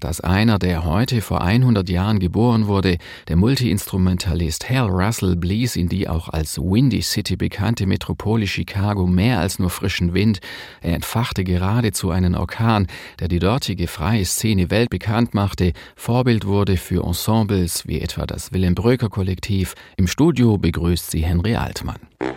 dass einer, der heute vor 100 Jahren geboren wurde, der Multiinstrumentalist Hal Russell, blies in die auch als Windy City bekannte Metropole Chicago mehr als nur frischen Wind. Er entfachte geradezu einen Orkan, der die dortige freie Szene weltbekannt machte, Vorbild wurde für Ensembles wie etwa das Willem Bröker Kollektiv. Im Studio begrüßt sie Henry Altmann.